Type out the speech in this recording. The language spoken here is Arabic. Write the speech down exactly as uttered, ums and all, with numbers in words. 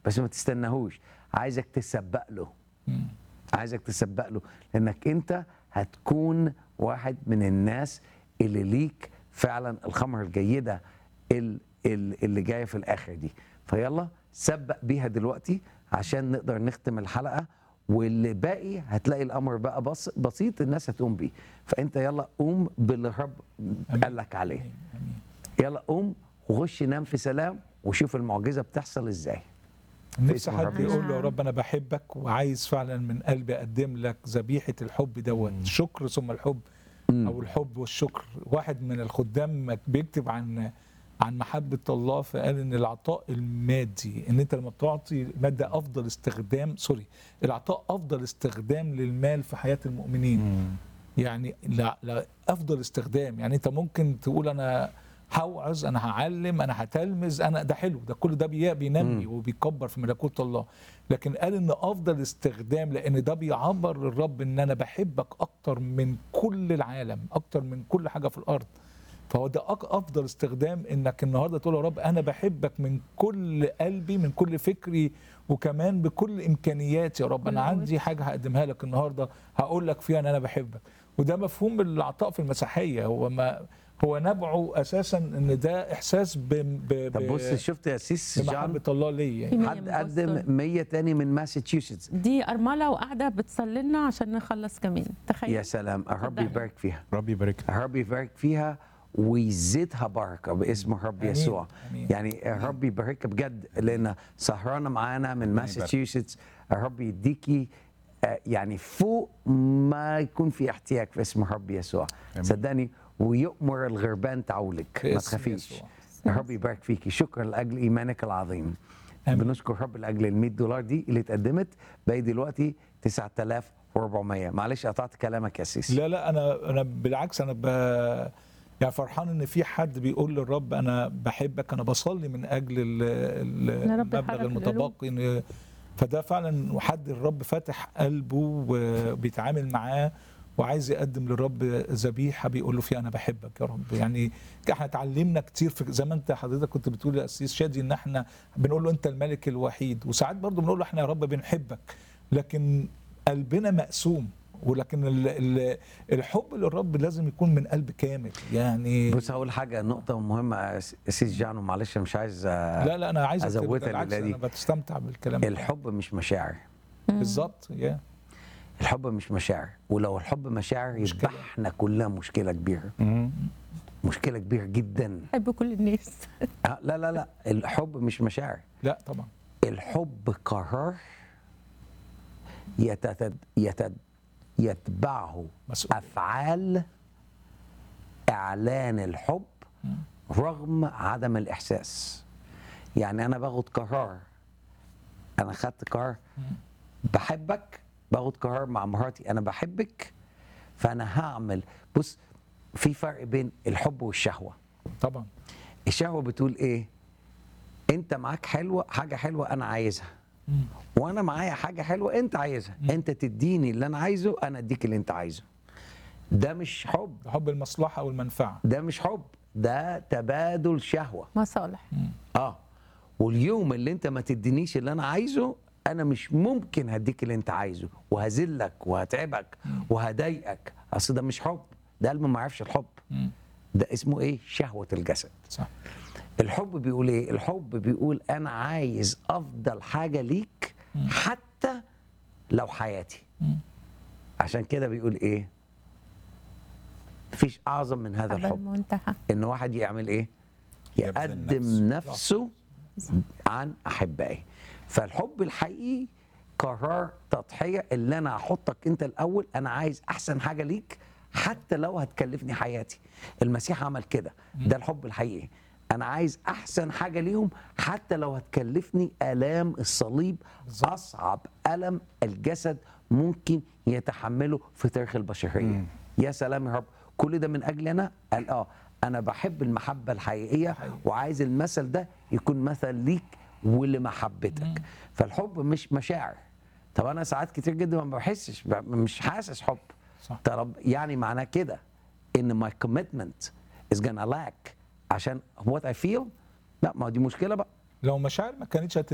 بس ما تستناهوش، عايزك تسبق له. عايزك تسبق له لانك انت هتكون واحد من الناس اللي ليك فعلا الخمر الجيده ال- ال- اللي جايه في الاخر دي. فيلا سبق بيها دلوقتي عشان نقدر نختم الحلقه، واللي باقي هتلاقي الامر بقى بس بسيط الناس هتقوم بيه. فانت يلا قوم باللي الرب قال لك عليه. يلا قوم وخش نام في سلام وشوف المعجزه بتحصل ازاي. نفسي حد يقول له يا رب انا بحبك وعايز فعلا من قلبي اقدم لك ذبيحه الحب دوت، شكر ثم الحب او الحب والشكر. واحد من الخدام بيكتب عن عن محبه الله، فقال ان العطاء المادي، ان انت لما بتعطي ماده افضل استخدام سوري العطاء افضل استخدام للمال في حياه المؤمنين. مم. يعني لا لا افضل استخدام. يعني انت ممكن تقول انا هوعظ، انا هعلم، انا هتلمذ، انا ده حلو، ده كل ده بينمي وبيكبر في ملكوت الله. لكن قال ان افضل استخدام، لان ده بيعبر للرب ان انا بحبك اكتر من كل العالم، اكتر من كل حاجه في الارض. فهو ده افضل استخدام، انك النهارده تقول يا رب انا بحبك من كل قلبي، من كل فكري، وكمان بكل امكانياتي. يا رب انا عندي حاجه هقدمها لك النهارده هقول لك فيها ان انا بحبك. وده مفهوم العطاء في المسيحيه، هو ما هو نبعه اساسا ان ده احساس ب ب طب بص، شفت يا سيس جان بمحبه الله ليا. يعني حد قدم مية تاني من ماساتشوستس، دي ارمله وقاعده بتصلي لنا عشان نخلص كمان. تخيل. يا سلام، الرب يبارك فيها، ربي يبارك الرب يبارك فيها ويزيدها بركه باسم الرب يسوع. أمين. يعني الرب يباركها بجد، لان سهرانه معانا من ماساتشوستس. الرب يديكي يعني فوق ما يكون في احتياج في اسم الرب يسوع. صدقني، ويؤمر الغربان تعولك، ما تخافيش. الرب يبارك فيكي. شكرا لاجل ايمانك العظيم. أمين. بنشكر الرب لاجل ال مية دولار دي اللي اتقدمت، باقي دلوقتي تسعة آلاف وأربعمية. معلش قطعت كلامك يا سيسي. لا لا انا انا بالعكس، انا ب... يعني فرحان ان في حد بيقول للرب انا بحبك. انا بصلي من اجل ال... ال... المبلغ المتبقي، فده فعلا حد الرب فاتح قلبه وبيتعامل معاه وعايز يقدم للرب ذبيحه بيقول له فيها انا بحبك يا رب. يعني احنا اتعلمنا كتير في زي ما انت حضرتك كنت بتقول يا أسيس شادي ان احنا بنقول له انت الملك الوحيد، وساعات برضه بنقول له احنا يا رب بنحبك، لكن قلبنا مقسوم. ولكن ال ال الحب للرب لازم يكون من قلب كامل. يعني بص هقول حاجه، نقطه مهمه اسيس جانو، معلش مش عايز لا لا انا عايز ازودها بالعكس، انا بستمتع بالكلام. الحب مش مشاعر. بالظبط. يا الحب مش مشاعر، ولو الحب مشاعر يبقى احنا كلنا مشكله كبيره. مم. مشكله كبيره جدا. حب كل الناس. لا لا لا، الحب مش مشاعر. لا طبعا. الحب قرار يتد... يتد... يتبعه مسؤول. افعال اعلان الحب رغم عدم الاحساس. يعني انا باخد قرار، انا خدت قرار بحبك، باخد قرار مع مراتي انا بحبك، فانا هعمل. بص، في فرق بين الحب والشهوه. طبعا الشهوه بتقول ايه؟ انت معاك حلوه، حاجه حلوه انا عايزها، مم. وانا معايا حاجه حلوه انت عايزها، مم. انت تديني اللي انا عايزه، انا اديك اللي انت عايزه. ده مش حب. ده حب المصلحه والمنفعه. ده مش حب، ده تبادل شهوه، مصالح. مم. اه واليوم اللي انت ما تدينيش اللي انا عايزه، انا مش ممكن هديك اللي انت عايزه، وهذلك وهتعبك وهضايقك. اصل ده مش حب، ده قلب ما يعرفش الحب. مم. ده اسمه ايه؟ شهوه الجسد. صح. الحب بيقول ايه؟ الحب بيقول انا عايز افضل حاجه ليك حتى لو حياتي. مم. عشان كده بيقول ايه؟ مفيش اعظم من هذا الحب المنتهى. ان واحد يعمل ايه؟ يقدم نفسه عن احبائه. فالحب الحقيقي قرار تضحيه، اللي انا هحطك انت الاول، انا عايز احسن حاجه ليك حتى لو هتكلفني حياتي. المسيح عمل كده، ده الحب الحقيقي. انا عايز احسن حاجه ليهم حتى لو هتكلفني الام الصليب، اصعب الم الجسد ممكن يتحمله في تاريخ البشريه. يا سلام يا رب، كل ده من اجل انا؟ قال اه انا بحب المحبه الحقيقيه حقيقي. وعايز المثل ده يكون مثل ليك ولمحبتك. فالحب مش مشاعر. طب انا ساعات كتير جدا ما بحسش، مش حاسس حب. صح. طب يعني معناه كده ان my commitment is gonna lack عشان what I feel؟ لا، ما دي مشكله بقى. لو مشاعر ما كانتش